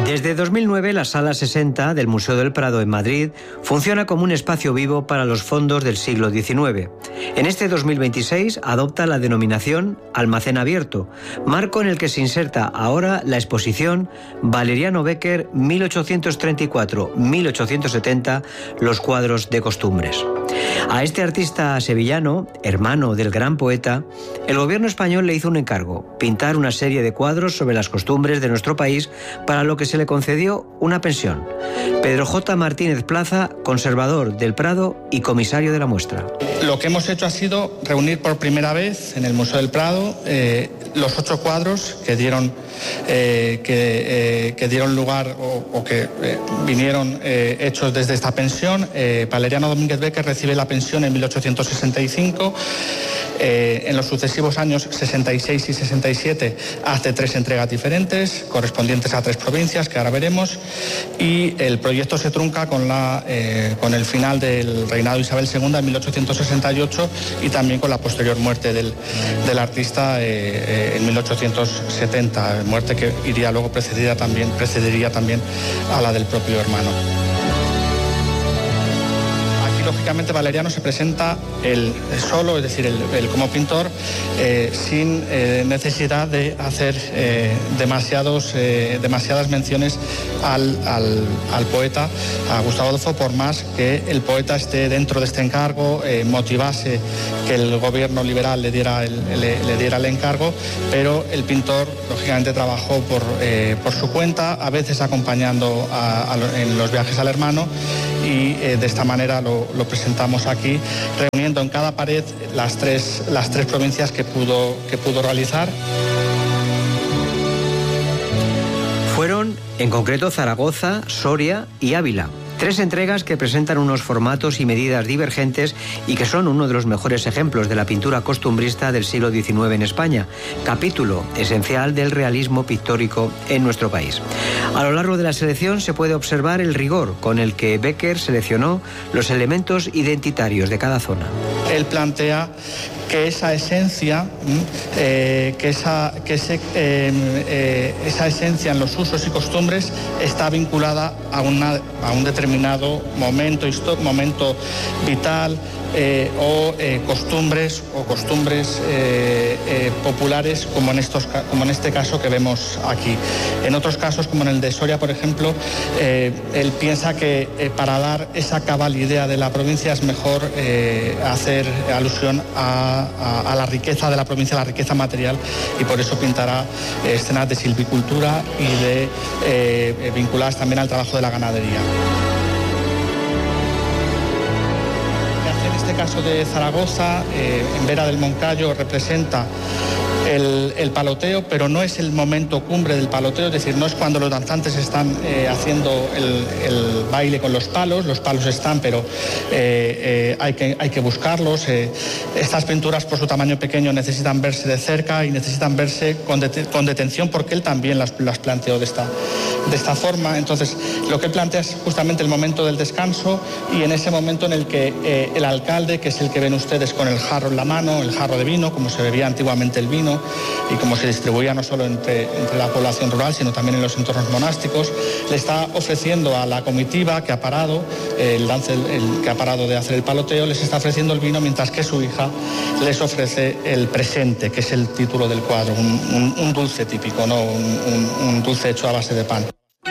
Desde 2009, la Sala 60 del Museo del Prado en Madrid funciona como un espacio vivo para los fondos del siglo XIX. En este 2026 adopta la denominación Almacén Abierto, marco en el que se inserta ahora la exposición Valeriano Becker 1834-1870, los cuadros de costumbres. A este artista sevillano, hermano del gran poeta, el gobierno español le hizo un encargo: pintar una serie de cuadros sobre las costumbres de nuestro país, para lo que se le concedió una pensión. Pedro J. Martínez Plaza, conservador del Prado y comisario de la muestra. Lo que hemos hecho ha sido reunir por primera vez en el Museo del Prado los 8 cuadros que dieron lugar o que vinieron hechos desde esta pensión. Valeriano Domínguez Becker recibe la pensión en 1865. En los sucesivos años 66 y 67 hace 3 entregas diferentes, correspondientes a 3 provincias, que ahora veremos, y el proyecto se trunca con el final del reinado de Isabel II en 1868 y también con la posterior muerte del artista en 1870, muerte que iría luego precedería también a la del propio hermano. Lógicamente Valeriano se presenta él solo, es decir, él como pintor, sin necesidad de hacer demasiadas menciones al poeta, a Gustavo Adolfo, por más que el poeta esté dentro de este encargo, motivase que el gobierno liberal le diera el encargo, pero el pintor lógicamente trabajó por su cuenta, a veces acompañando en los viajes al hermano, y de esta manera lo presentamos aquí, reuniendo en cada pared las tres provincias que pudo realizar. Fueron, en concreto, Zaragoza, Soria y Ávila. 3 entregas que presentan unos formatos y medidas divergentes y que son uno de los mejores ejemplos de la pintura costumbrista del siglo XIX en España, capítulo esencial del realismo pictórico en nuestro país. A lo largo de la selección se puede observar el rigor con el que Becker seleccionó los elementos identitarios de cada zona. Él plantea que esa esencia, esa esencia en los usos y costumbres está vinculada a un determinado momento vital, o costumbres populares, como en este caso que vemos aquí. En otros casos, como en el de Soria, por ejemplo, él piensa que para dar esa cabal idea de la provincia es mejor hacer alusión a la riqueza de la provincia, a la riqueza material, y por eso pintará escenas de silvicultura y vinculadas también al trabajo de la ganadería. En este caso de Zaragoza, en Vera del Moncayo, representa el paloteo, pero no es el momento cumbre del paloteo, es decir, no es cuando los danzantes están haciendo el baile con los palos están, pero hay que buscarlos. Estas pinturas, por su tamaño pequeño, necesitan verse de cerca y necesitan verse con detención, porque él también las planteó de esta forma. Entonces, lo que él plantea es justamente el momento del descanso, y en ese momento en el que el alcalde, que es el que ven ustedes con el jarro en la mano, el jarro de vino, como se bebía antiguamente el vino y como se distribuía no solo entre la población rural, sino también en los entornos monásticos, le está ofreciendo a la comitiva que ha parado, que ha parado de hacer el paloteo, les está ofreciendo el vino, mientras que su hija les ofrece el presente, que es el título del cuadro, un dulce típico, ¿no? Un dulce hecho a base de pan.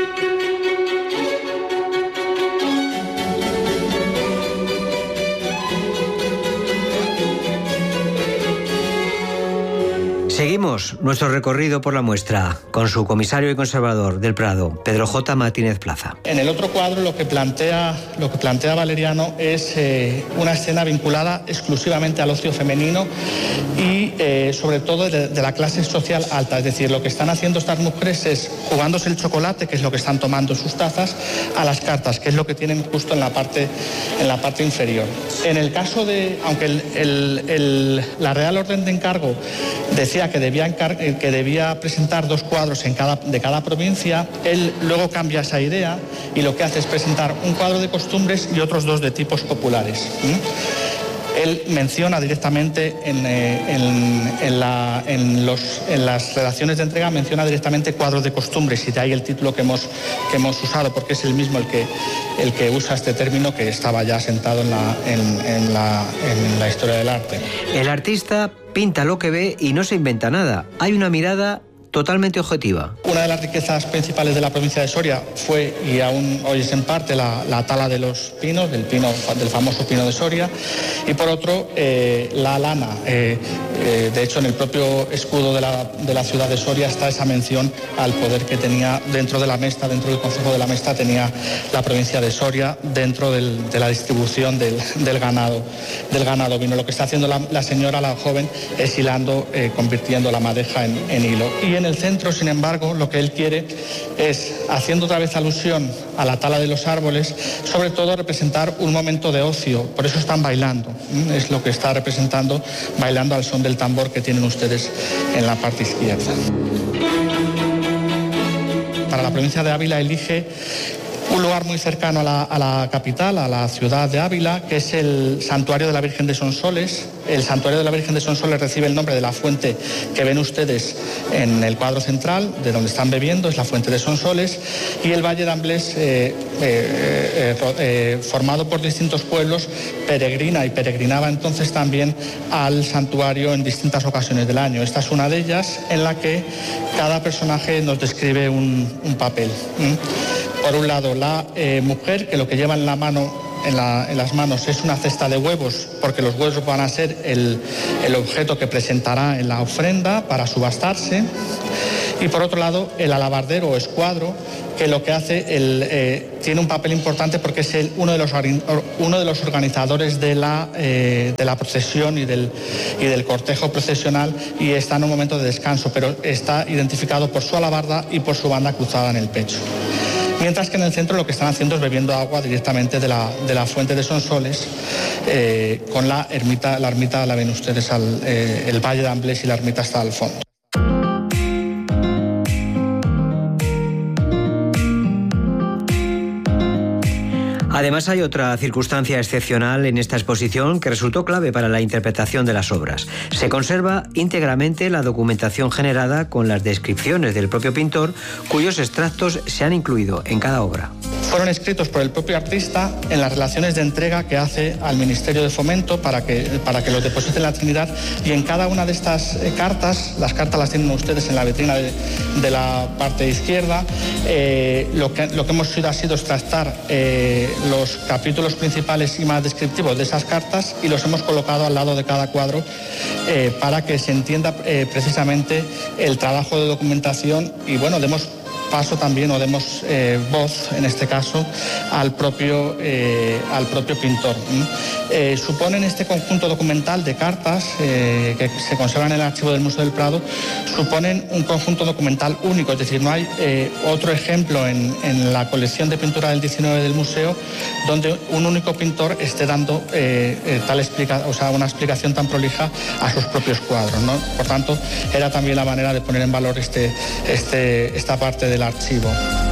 Seguimos nuestro recorrido por la muestra con su comisario y conservador del Prado, Pedro J. Martínez Plaza. En el otro cuadro lo que plantea Valeriano es una escena vinculada exclusivamente al ocio femenino y sobre todo de la clase social alta, es decir, lo que están haciendo estas mujeres es jugándose el chocolate, que es lo que están tomando en sus tazas, a las cartas, que es lo que tienen justo en la parte inferior. En el caso de, aunque la Real Orden de Encargo decía que debía presentar 2 cuadros de cada provincia, él luego cambia esa idea y lo que hace es presentar un cuadro de costumbres y otros 2 de tipos populares. él menciona directamente en las redacciones de entrega, menciona directamente cuadros de costumbres, y de ahí el título que hemos usado, porque es el mismo el que usa este término, que estaba ya sentado en la historia del arte. El artista pinta lo que ve y no se inventa nada. Hay una mirada totalmente objetiva. Una de las riquezas principales de la provincia de Soria fue, y aún hoy es en parte, la tala de los pinos, del famoso pino de Soria, y por otro, la lana. De hecho, en el propio escudo de la ciudad de Soria está esa mención al poder que tenía dentro de la Mesta, dentro del concejo de la Mesta, tenía la provincia de Soria dentro de la distribución del ganado vino. Lo que está haciendo la señora, la joven, es hilando, convirtiendo la madeja en hilo. Y en el centro, sin embargo, lo que él quiere es, haciendo otra vez alusión a la tala de los árboles, sobre todo representar un momento de ocio. Por eso están bailando. Es lo que está representando, bailando al son del tambor que tienen ustedes en la parte izquierda. Para la provincia de Ávila elige un lugar muy cercano a la capital, a la ciudad de Ávila, que es el Santuario de la Virgen de Sonsoles. El Santuario de la Virgen de Sonsoles recibe el nombre de la fuente que ven ustedes en el cuadro central, de donde están bebiendo, es la fuente de Sonsoles, y el Valle de Amblés, formado por distintos pueblos, peregrina y peregrinaba entonces también al santuario en distintas ocasiones del año. Esta es una de ellas, en la que cada personaje nos describe un papel. Por un lado, la mujer, que lo que lleva en las manos es una cesta de huevos, porque los huevos van a ser el objeto que presentará en la ofrenda para subastarse. Y por otro lado, el alabardero o escuadro, que lo que hace, tiene un papel importante porque es uno de los organizadores de la procesión y del cortejo procesional, y está en un momento de descanso, pero está identificado por su alabarda y por su banda cruzada en el pecho. Mientras que en el centro lo que están haciendo es bebiendo agua directamente de la fuente de Sonsoles, con la ermita. La ermita la ven ustedes, el Valle de Amblés, y la ermita está al fondo. Además, hay otra circunstancia excepcional en esta exposición que resultó clave para la interpretación de las obras. Se conserva íntegramente la documentación generada con las descripciones del propio pintor, cuyos extractos se han incluido en cada obra. Fueron escritos por el propio artista en las relaciones de entrega que hace al Ministerio de Fomento para que los deposite en la Trinidad, y en cada una de estas cartas, las cartas las tienen ustedes en la vitrina de la parte izquierda, lo que hemos ha sido extractar los capítulos principales y más descriptivos de esas cartas, y los hemos colocado al lado de cada cuadro para que se entienda precisamente el trabajo de documentación, y bueno, demos paso también, o demos voz, en este caso, al propio pintor. Suponen este conjunto documental de cartas que se conservan en el archivo del Museo del Prado, suponen un conjunto documental único, es decir, no hay otro ejemplo en la colección de pintura del 19 del museo donde un único pintor esté dando una explicación tan prolija a sus propios cuadros, ¿no? Por tanto, era también la manera de poner en valor esta parte del archivo.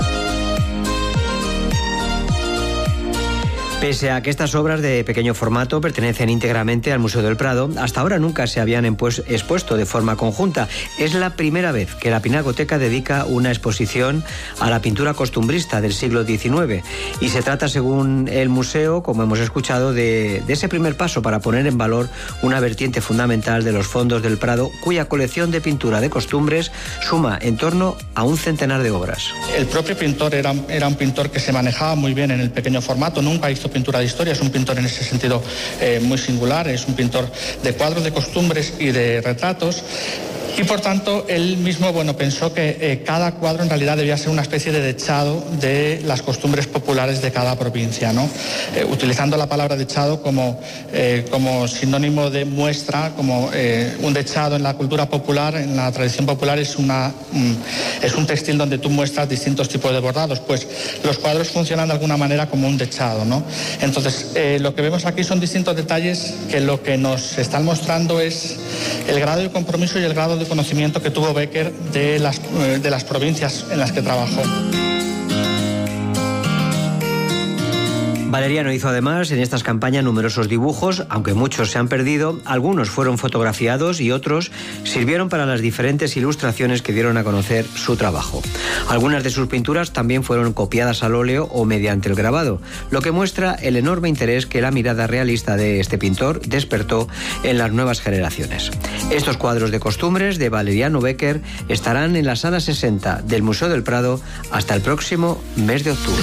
Pese a que estas obras de pequeño formato pertenecen íntegramente al Museo del Prado, hasta ahora nunca se habían expuesto de forma conjunta. Es la primera vez que la Pinacoteca dedica una exposición a la pintura costumbrista del siglo XIX, y se trata, según el museo, como hemos escuchado, de ese primer paso para poner en valor una vertiente fundamental de los fondos del Prado, cuya colección de pintura de costumbres suma en torno a un centenar de obras. El propio pintor era un pintor que se manejaba muy bien en el pequeño formato, nunca hizo pintura de historia, es un pintor en ese sentido muy singular, es un pintor de cuadros de costumbres y de retratos. Y por tanto, él mismo pensó que cada cuadro en realidad debía ser una especie de dechado de las costumbres populares de cada provincia, ¿no? Utilizando la palabra dechado como sinónimo de muestra, como un dechado en la cultura popular, en la tradición popular, es un textil donde tú muestras distintos tipos de bordados. Pues los cuadros funcionan de alguna manera como un dechado, ¿no? Entonces, lo que vemos aquí son distintos detalles que lo que nos están mostrando es el grado de compromiso y el grado de conocimiento que tuvo Becker de las provincias en las que trabajó. Valeriano hizo además en estas campañas numerosos dibujos, aunque muchos se han perdido, algunos fueron fotografiados y otros sirvieron para las diferentes ilustraciones que dieron a conocer su trabajo. Algunas de sus pinturas también fueron copiadas al óleo o mediante el grabado, lo que muestra el enorme interés que la mirada realista de este pintor despertó en las nuevas generaciones. Estos cuadros de costumbres de Valeriano Becker estarán en la Sala 60 del Museo del Prado hasta el próximo mes de octubre.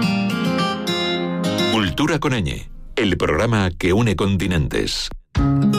Cultura con ñ, el programa que une continentes.